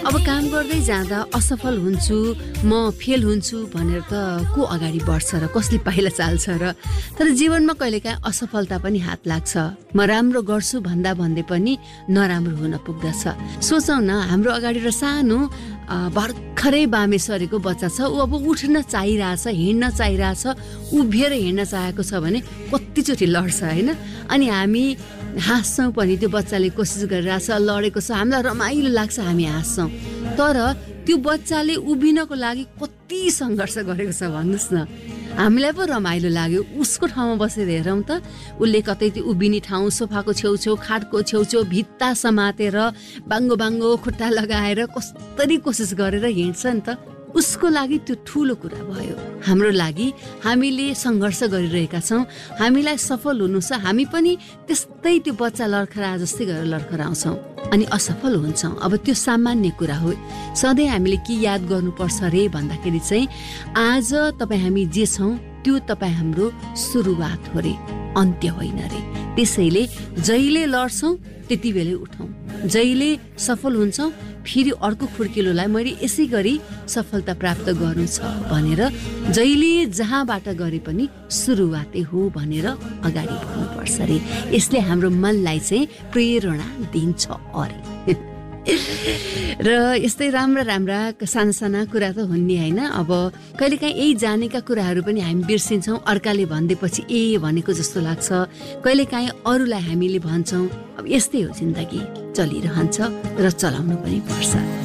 अब काम गर्दै जाँदा असफल हुन्छु, म फेल हुन्छु भनेर त को अगाडि बढ्छ र कसले पाइला चाल्छ र। तर जीवनमा कहिलेकाहीँ असफलता पनि हात लाग्छ। म राम्रो गर्छु भन्दा भन्दै पनि नराम्रो हुन पुग्दछ। सोचौँ न, हाम्रो अगाडि र सानो भर्खरै बामे सरेको बच्चा छ, ऊ अब उठ्न चाहिरहेछ, हिँड्न चाहिरहेछ, उभिएर हिँड्न चाहेको छ भने कतिचोटि लड्छ होइन। अनि हामी हाँस्छौँ पनि, त्यो बच्चाले कोसिस गरिरहेछ, लडेको छ, हामीलाई रमाइलो लाग्छ, हामी हाँस्छौँ। तर त्यो बच्चाले उभिनको लागि कति सङ्घर्ष गरेको छ भन्नुहोस् न। हामीलाई पो रमाइलो लाग्यो, उसको ठाउँमा बसेर हेरौँ त, उसले कतै त्यो उभिने ठाउँ, सोफाको छेउछेउ, खाटको छेउछेउ भित्ता समातेर बाङ्गो बाङ्गो खुट्टा लगाएर कस्तरी कोसिस गरेर हिँड्छ नि त। उसको लागि त्यो ठुलो कुरा भयो। हाम्रो लागि हामीले सङ्घर्ष गरिरहेका छौँ, हामीलाई सफल हुनु छ, हामी पनि त्यस्तै त्यो बच्चा लड्खरा जस्तै गरेर लड्खराउँछौँ अनि असफल हुन्छौँ। अब त्यो सामान्य कुरा हो। सधैँ हामीले के याद गर्नुपर्छ रे भन्दाखेरि चाहिँ, आज तपाईँ हामी जे छौँ त्यो तपाईँ हाम्रो सुरुवात हो रे, अन्त्य होइन रे। त्यसैले जहिले लड्छौँ त्यति बेलै उठौँ, जहिले सफल हुन्छौँ फेरि अर्को खुड्किलोलाई मैले यसै गरी सफलता प्राप्त गर्नु छ भनेर जहिले जहाँबाट गरे पनि सुरुवातै हो भनेर अगाडि बढ्नुपर्छ रे। यसले हाम्रो मनलाई चाहिँ प्रेरणा दिन्छ अरे। र यस्तै राम्रा राम्रा साना साना कुरा त हुन् नि होइन। अब कहिलेकाहीँ यही जानेका कुराहरू पनि हामी बिर्सिन्छौँ, अर्काले भनिदिएपछि ए भनेको जस्तो लाग्छ। कहिलेकाहीँ अरूलाई हामीले भन्छौँ। अब यस्तै हो जिन्दगी, चलिरहन्छ र चलाउनु पनि पर्छ।